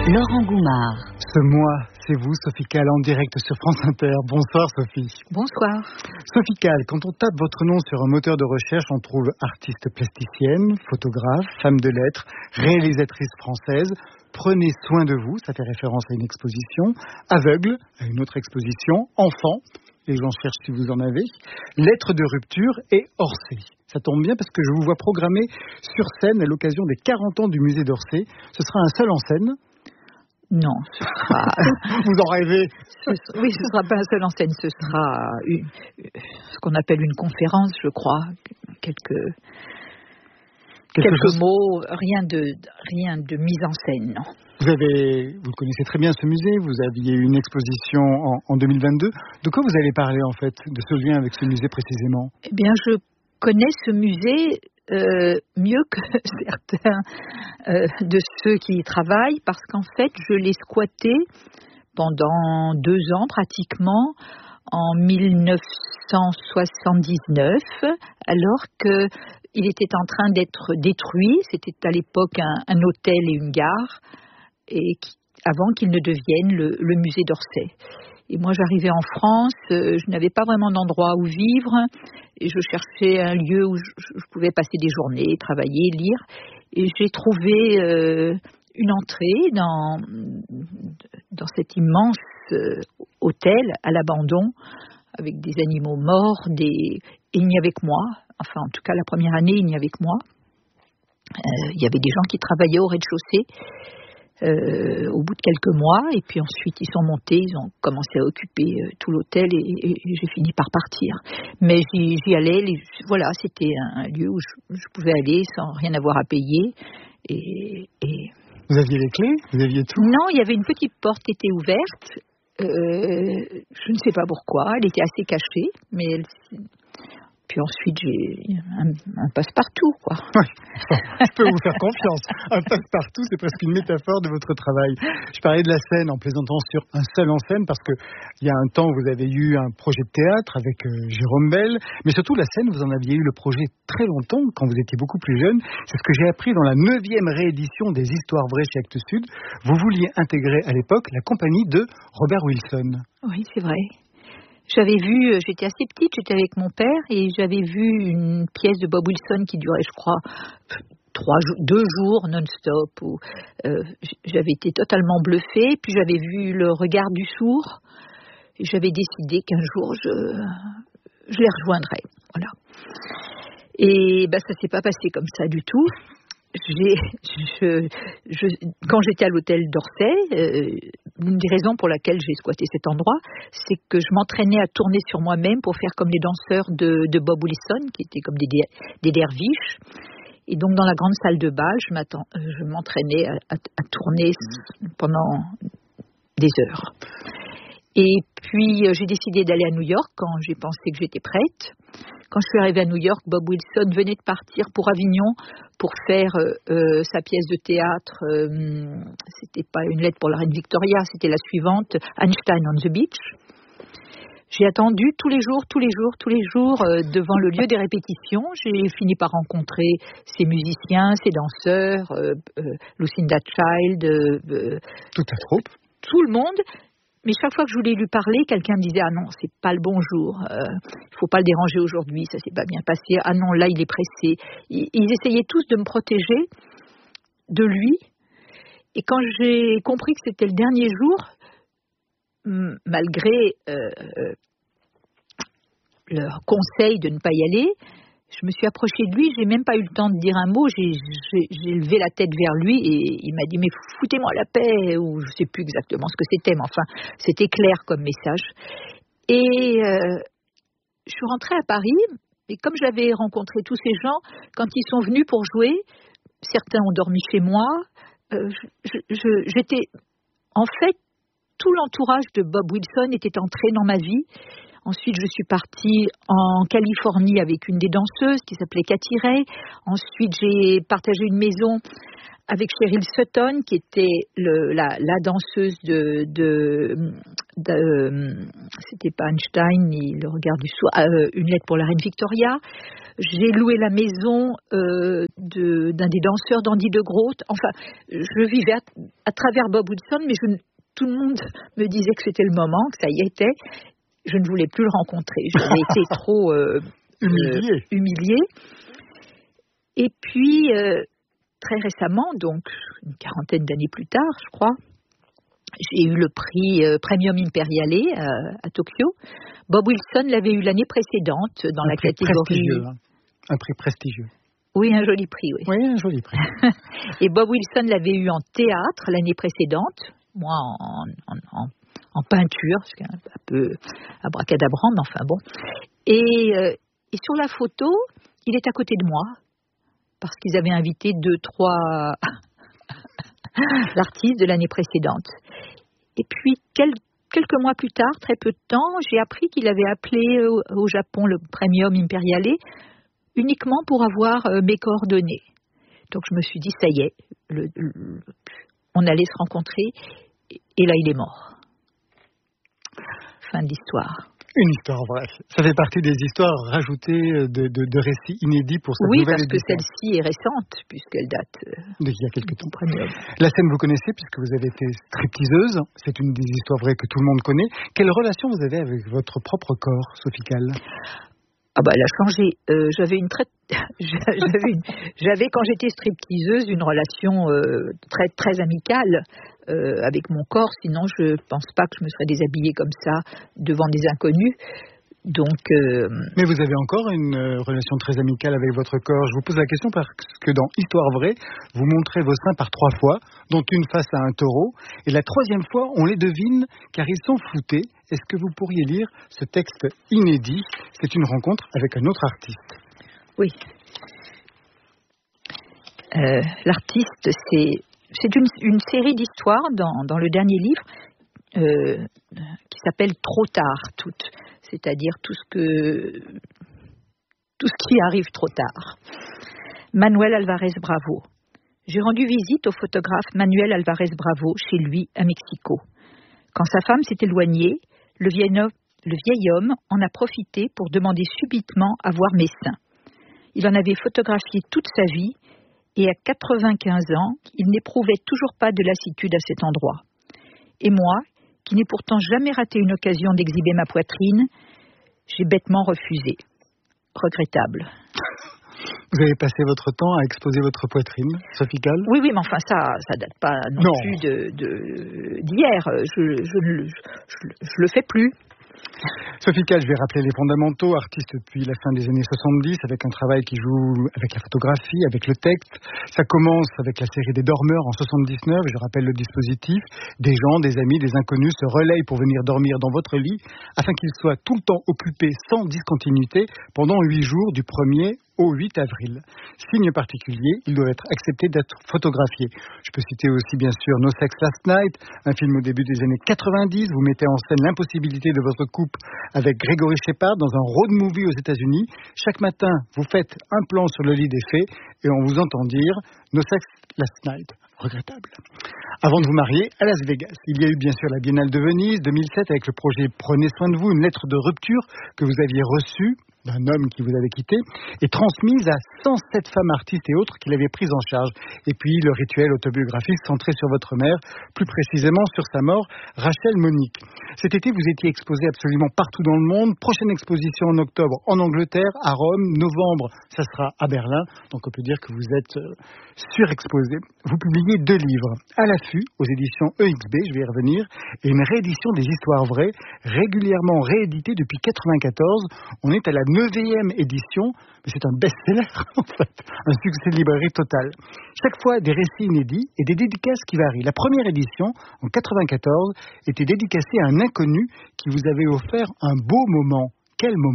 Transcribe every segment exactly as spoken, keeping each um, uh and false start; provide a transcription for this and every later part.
Laurent Goumard. Ce mois, c'est vous, Sophie Calle, en direct sur France Inter. Bonsoir, Sophie. Bonsoir. Sophie Calle, quand on tape votre nom sur un moteur de recherche, on trouve artiste plasticienne, photographe, femme de lettres, réalisatrice française. Prenez soin de vous, ça fait référence à une exposition. Aveugle, à une autre exposition. Enfant, les gens cherchent si vous en avez. Lettres de rupture et Orsay. Ça tombe bien parce que je vous vois programmer sur scène à l'occasion des quarante ans du musée d'Orsay. Ce sera un seul en scène. Non, ce sera... Vous en rêvez? ce... Oui, ce ne sera pas un seul en scène, ce sera une... ce qu'on appelle une conférence, je crois. Quelques, Quelque Quelques chose... mots, rien de... rien de mise en scène, non. Vous avez, vous connaissez très bien ce musée, vous aviez eu une exposition en, en deux mille vingt-deux. De quoi vous allez parler en fait, de ce lien avec ce musée précisément? Eh bien, je connais ce musée euh, mieux que certains euh, de ceux qui y travaillent, parce qu'en fait, je l'ai squatté pendant deux ans pratiquement, en mille neuf cent soixante-dix-neuf, alors qu'il était en train d'être détruit. C'était à l'époque un, un hôtel et une gare, et qui, avant qu'il ne devienne le, le musée d'Orsay. Et moi, j'arrivais en France, euh, je n'avais pas vraiment d'endroit où vivre, et je cherchais un lieu où je, je pouvais passer des journées, travailler, lire, et j'ai trouvé euh, une entrée dans, dans cet immense euh, hôtel à l'abandon, avec des animaux morts, des... et il n'y avait que moi, enfin en tout cas la première année, il n'y avait que moi. Euh, il y avait des gens qui travaillaient au rez-de-chaussée, Euh, au bout de quelques mois, et puis ensuite ils sont montés, ils ont commencé à occuper euh, tout l'hôtel, et, et, et j'ai fini par partir. Mais j'y, j'y allais, les, voilà, c'était un, un lieu où je, je pouvais aller sans rien avoir à payer. Et, et... Vous aviez les clés? Vous aviez tout? Non, il y avait une petite porte qui était ouverte. Euh, je ne sais pas pourquoi, elle était assez cachée, mais elle... Puis ensuite, j'ai un, un passe-partout, quoi. Oui, je peux vous faire confiance. Un passe-partout, c'est presque une métaphore de votre travail. Je parlais de la scène en plaisantant sur un seul en scène, parce qu'il y a un temps, vous avez eu un projet de théâtre avec euh, Jérôme Bel, mais surtout la scène, vous en aviez eu le projet très longtemps, quand vous étiez beaucoup plus jeune. C'est ce que j'ai appris dans la neuvième réédition des Histoires vraies chez Actes Sud. Vous vouliez intégrer à l'époque la compagnie de Robert Wilson. Oui, c'est vrai. J'avais vu, j'étais assez petite, j'étais avec mon père, et j'avais vu une pièce de Bob Wilson qui durait, je crois, trois, deux jours non-stop, où euh, j'avais été totalement bluffée, puis j'avais vu Le regard du sourd, et j'avais décidé qu'un jour je, je les rejoindrais. Voilà. Et ben, ça ne s'est pas passé comme ça du tout. J'ai, je, je, quand j'étais à l'hôtel d'Orsay, euh, l'une des raisons pour laquelle j'ai squatté cet endroit, c'est que je m'entraînais à tourner sur moi-même pour faire comme les danseurs de, de Bob Wilson, qui étaient comme des, des derviches. Et donc dans la grande salle de bal, je, je m'entraînais à, à, à tourner pendant des heures. Et puis j'ai décidé d'aller à New York quand j'ai pensé que j'étais prête. Quand je suis arrivée à New York, Bob Wilson venait de partir pour Avignon pour faire euh, sa pièce de théâtre. Euh, c'était pas une lettre pour la reine Victoria, c'était la suivante, Einstein on the Beach. J'ai attendu tous les jours, tous les jours, tous les jours euh, devant le lieu des répétitions. J'ai fini par rencontrer ces musiciens, ces danseurs, euh, euh, Lucinda Child, euh, euh, toute la troupe, tout le monde. Mais chaque fois que je voulais lui parler, quelqu'un me disait « Ah non, c'est pas le bon jour, il euh, faut pas le déranger aujourd'hui, ça s'est pas bien passé. Ah non, là, il est pressé. » Ils, ils essayaient tous de me protéger de lui. Et quand j'ai compris que c'était le dernier jour, m- malgré euh, euh, leur conseil de ne pas y aller, je me suis approchée de lui, j'ai même pas eu le temps de dire un mot, j'ai, j'ai, j'ai levé la tête vers lui et il m'a dit « Mais foutez-moi la paix » ou je sais plus exactement ce que c'était, mais enfin, c'était clair comme message. Et euh, je suis rentrée à Paris, et comme j'avais rencontré tous ces gens, quand ils sont venus pour jouer, certains ont dormi chez moi, euh, je, je, j'étais... En fait, tout l'entourage de Bob Wilson était entré dans ma vie. Ensuite, je suis partie en Californie avec une des danseuses qui s'appelait Cathy Ray. Ensuite, j'ai partagé une maison avec Cheryl Sutton, qui était le, la, la danseuse de, de euh, c'était pas Einstein ni Le regard du soir, euh, Une lettre pour la reine Victoria. J'ai loué la maison euh, de, d'un des danseurs d'Andy de Groot. Enfin, je vivais à, à travers Bob Wilson, mais je, tout le monde me disait que c'était le moment, que ça y était. Je ne voulais plus le rencontrer. J'avais été trop euh, humiliée. Euh, humiliée. Et puis, euh, très récemment, donc une quarantaine d'années plus tard, je crois, j'ai eu le prix euh, Premium Imperiale euh, à Tokyo. Bob Wilson l'avait eu l'année précédente dans un la prix catégorie. Prestigieux, hein. Un prix prestigieux. Oui, un joli prix, oui. Oui, un joli prix. Et Bob Wilson l'avait eu en théâtre l'année précédente, moi en, en, en, en peinture, ce qui est un peu abracadabrant, mais enfin bon. Et, euh, et sur la photo, il est à côté de moi, parce qu'ils avaient invité deux, trois artistes de l'année précédente. Et puis, quel, quelques mois plus tard, très peu de temps, j'ai appris qu'il avait appelé au, au Japon le Premium Imperiale uniquement pour avoir euh, mes coordonnées. Donc, je me suis dit, ça y est, le, le, on allait se rencontrer, et là, il est mort. Fin de l'histoire. Une histoire, bref. Ça fait partie des histoires rajoutées de, de, de récits inédits pour cette oui, nouvelle édition. Oui, parce édition. que celle-ci est récente, puisqu'elle date euh, d'il y a quelques temps. Premium. La scène, vous connaissez, puisque vous avez été stripteaseuse. C'est une des histoires vraies que tout le monde connaît. Quelle relation vous avez avec votre propre corps, Sophie Calle ? Ah bah, elle a changé. Euh, j'avais une très, j'avais, une... j'avais quand j'étais stripteaseuse une relation euh, très très amicale euh, avec mon corps. Sinon, je pense pas que je me serais déshabillée comme ça devant des inconnus. Donc. Euh... Mais vous avez encore une euh, relation très amicale avec votre corps. Je vous pose la question parce que dans Histoire vraie, vous montrez vos seins par trois fois, dont une face à un taureau, et la troisième fois, on les devine car ils sont floutés. Est-ce que vous pourriez lire ce texte inédit ? C'est une rencontre avec un autre artiste. Oui. Euh, l'artiste, c'est, c'est une, une série d'histoires dans, dans le dernier livre euh, qui s'appelle Trop tard, toutes. C'est-à-dire tout ce que tout ce qui arrive trop tard. Manuel Alvarez Bravo. J'ai rendu visite au photographe Manuel Alvarez Bravo chez lui à Mexico. Quand sa femme s'est éloignée, le vieil, homme, le vieil homme en a profité pour demander subitement à voir mes seins. Il en avait photographié toute sa vie et à quatre-vingt-quinze ans, il n'éprouvait toujours pas de lassitude à cet endroit. Et moi, qui n'ai pourtant jamais raté une occasion d'exhiber ma poitrine, j'ai bêtement refusé. Regrettable. Vous avez passé votre temps à exposer votre poitrine, Sophie Calle ? Oui, oui, mais enfin ça, ça date pas non, non. plus de, de, d'hier. Je, je, je, je, je le fais plus. Sophie Calle, je vais rappeler les fondamentaux, artiste depuis la fin des années soixante-dix, avec un travail qui joue avec la photographie, avec le texte. Ça commence avec la série des Dormeurs en soixante-dix-neuf, je rappelle le dispositif. Des gens, des amis, des inconnus se relayent pour venir dormir dans votre lit, afin qu'ils soient tout le temps occupés sans discontinuité pendant huit jours du premier au huit avril. Signe particulier, il doit être accepté d'être photographié. Je peux citer aussi bien sûr No Sex Last Night, un film au début des années quatre-vingt-dix. Vous mettez en scène l'impossibilité de votre couple avec Gregory Shepard dans un road movie aux États-Unis. Chaque matin, vous faites un plan sur le lit des fées et on vous entend dire No Sex Last Night. Regrettable. Avant de vous marier à Las Vegas, il y a eu bien sûr la Biennale de Venise deux mille sept avec le projet Prenez soin de vous, une lettre de rupture que vous aviez reçue d'un homme qui vous avait quitté et transmise à cent sept femmes artistes et autres qu'il avait prises en charge. Et puis le rituel autobiographique centré sur votre mère, plus précisément sur sa mort, Rachel Monique. Cet été, vous étiez exposé absolument partout dans le monde. Prochaine exposition en octobre en Angleterre, à Rome. Novembre, ça sera à Berlin. Donc on peut dire que vous êtes euh, surexposé. Vous publiez deux livres, À l'affût, aux éditions E X B, je vais y revenir, et une réédition des histoires vraies, régulièrement rééditée depuis quatre-vingt-quatorze. On est à la neuvième édition, mais c'est un best-seller en fait, un succès de librairie total. Chaque fois des récits inédits et des dédicaces qui varient. La première édition, en quatre-vingt-quatorze, était dédicacée à un inconnu qui vous avait offert un beau moment. Quel moment ?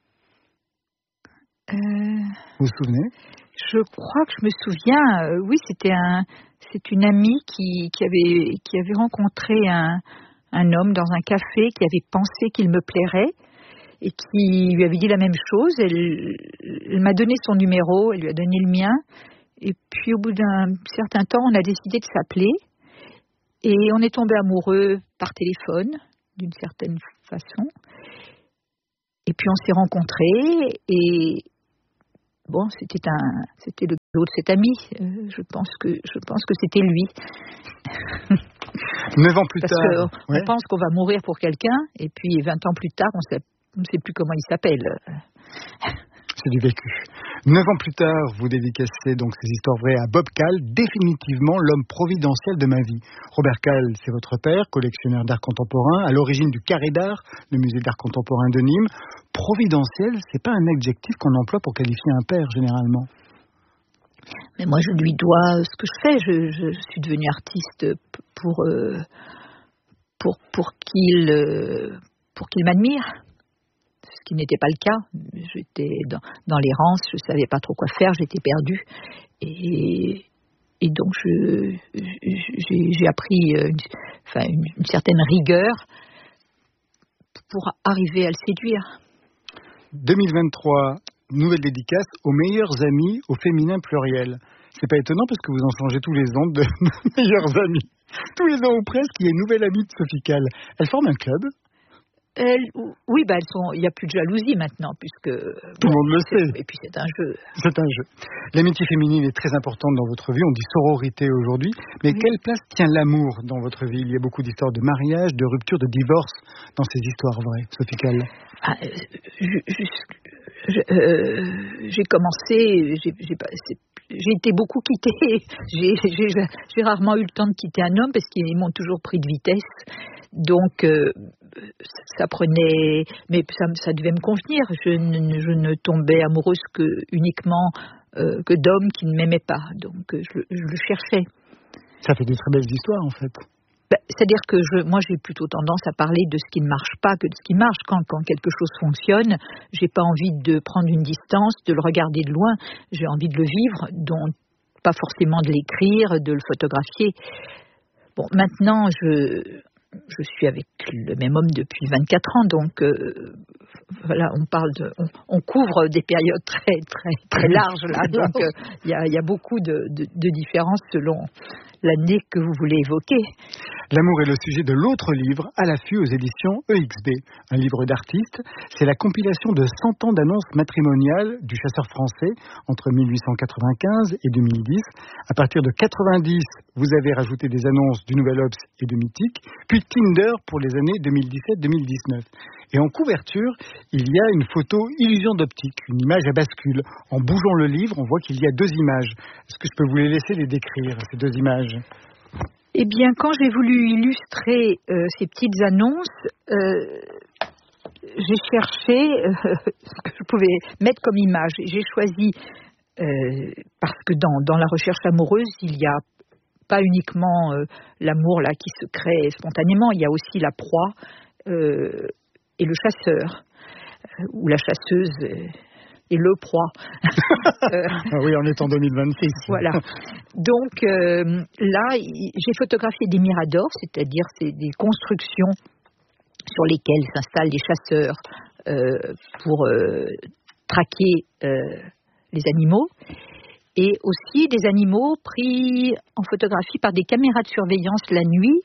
euh... Vous vous souvenez ? Je crois que je me souviens, euh, oui, c'était un, c'est une amie qui, qui, avait, qui avait rencontré un, un homme dans un café qui avait pensé qu'il me plairait et qui lui avait dit la même chose. Elle, elle m'a donné son numéro, elle lui a donné le mien. Et puis au bout d'un certain temps, on a décidé de s'appeler et on est tombé amoureux par téléphone. d'une certaine façon. Et puis on s'est rencontrés et bon, c'était un, c'était le cadeau de cet ami. Euh, je pense que, je pense que c'était lui. Neuf ans plus Parce tard. Parce qu'on ouais. pense qu'on va mourir pour quelqu'un et puis vingt ans plus tard, on ne sait plus comment il s'appelle. C'est du vécu. Neuf ans plus tard, vous dédicacez donc ces histoires vraies à Bob Kahl, définitivement l'homme providentiel de ma vie. Robert Kahl, c'est votre père, collectionneur d'art contemporain, à l'origine du Carré d'Art, le musée d'art contemporain de Nîmes. Providentiel, c'est pas un adjectif qu'on emploie pour qualifier un père, généralement. Mais moi, je lui dois ce que je fais. Je, je suis devenue artiste pour, euh, pour, pour qu'il, euh, pour qu'il m'admire. Ce qui n'était pas le cas. J'étais dans, dans l'errance, je ne savais pas trop quoi faire, j'étais perdue. Et, et donc, je, j'ai, j'ai appris une, enfin, une, une certaine rigueur pour arriver à le séduire. deux mille vingt-trois, nouvelle dédicace aux meilleurs amis au féminin pluriel. C'est pas étonnant parce que vous en changez tous les ans de meilleurs amis. Tous les ans ou presque, il y a une nouvelle amie de Sophie Kahl. Elle forme un club. Elles, oui, bah elles sont. Il n'y a plus de jalousie maintenant, puisque tout bon, le monde le sait. Et puis c'est un jeu. C'est un jeu. L'amitié féminine est très importante dans votre vie. On dit sororité aujourd'hui, mais oui. Quelle place tient l'amour dans votre vie? Il y a beaucoup d'histoires de mariage, de rupture, de divorce dans ces histoires vraies, Sophie Kahl. Ah, je, je, je, euh, j'ai commencé. J'ai, j'ai, j'ai été beaucoup quittée. J'ai, j'ai, j'ai rarement eu le temps de quitter un homme parce qu'ils m'ont toujours pris de vitesse. Donc, euh, ça prenait, mais ça, ça devait me convenir. Je ne, je ne tombais amoureuse que uniquement euh, que d'hommes qui ne m'aimaient pas. Donc, je, je le cherchais. Ça fait des très belles histoires, en fait. Ben, c'est-à-dire que je, moi, j'ai plutôt tendance à parler de ce qui ne marche pas que de ce qui marche. Quand, quand quelque chose fonctionne, j'ai pas envie de prendre une distance, de le regarder de loin. J'ai envie de le vivre, donc pas forcément de l'écrire, de le photographier. Bon, maintenant, je Je suis avec le même homme depuis vingt-quatre ans, donc euh, voilà, on parle de, on, on couvre des périodes très très très larges là, donc il euh, y, y a beaucoup de, de, de différences selon l'année que vous voulez évoquer. L'amour est le sujet de l'autre livre, À l'affût aux éditions E X B, un livre d'artiste. C'est la compilation de cent ans d'annonces matrimoniales du chasseur français entre mille huit cent quatre-vingt-quinze et deux mille dix. À partir de quatre-vingt-dix, vous avez rajouté des annonces du Nouvel Obs et de Mythique, puis Tinder pour les années deux mille dix-sept deux mille dix-neuf. Et en couverture, il y a une photo illusion d'optique, une image à bascule. En bougeant le livre, on voit qu'il y a deux images. Est-ce que je peux vous les laisser les décrire, ces deux images ? Eh bien, quand j'ai voulu illustrer euh, ces petites annonces, euh, j'ai cherché euh, ce que je pouvais mettre comme image. J'ai choisi, euh, parce que dans, dans la recherche amoureuse, il y a pas uniquement euh, l'amour là qui se crée spontanément, il y a aussi la proie euh, et le chasseur, euh, ou la chasseuse euh, et le proie. euh, ah oui, on est en deux mille vingt-six. Voilà. Donc euh, là, j'ai photographié des miradors, c'est-à-dire c'est des constructions sur lesquelles s'installent des chasseurs euh, pour euh, traquer euh, les animaux. Et aussi des animaux pris en photographie par des caméras de surveillance la nuit.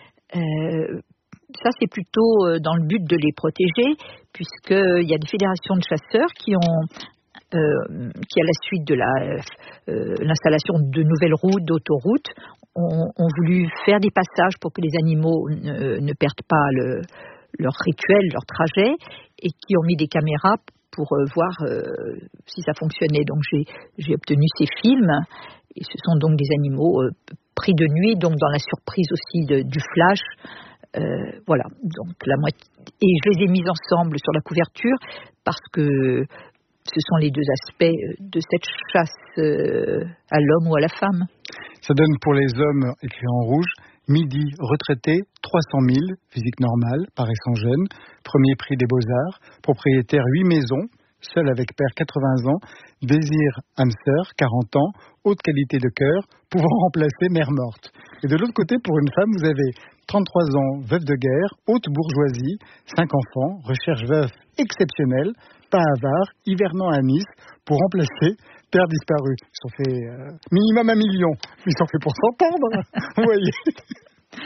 Euh, ça, c'est plutôt dans le but de les protéger, puisqu'il y a des fédérations de chasseurs qui ont, euh, qui à la suite de la, euh, l'installation de nouvelles routes, d'autoroutes, ont, ont voulu faire des passages pour que les animaux ne, ne perdent pas le, leur rituel, leur trajet, et qui ont mis des caméras pour euh, voir euh, si ça fonctionnait. Donc j'ai, j'ai obtenu ces films, et ce sont donc des animaux euh, pris de nuit, donc dans la surprise aussi de, du flash. Euh, voilà, donc la moitié. Et je les ai mis ensemble sur la couverture parce que ce sont les deux aspects de cette chasse euh, à l'homme ou à la femme. Ça donne pour les hommes, écrit en rouge, Midi, retraité, trois cent mille, physique normale, paraissant jeune, premier prix des Beaux-Arts, propriétaire huit maisons, seul avec père quatre-vingts ans, désir âme sœur, quarante ans, haute qualité de cœur, pouvant remplacer mère morte. Et de l'autre côté, pour une femme, vous avez trente-trois ans, veuve de guerre, haute bourgeoisie, cinq enfants, recherche veuf exceptionnelle, pas avare, hivernant à Nice, pour remplacer père disparu. Ils sont fait euh, minimum un million. Ils sont fait pour s'entendre, vous voyez.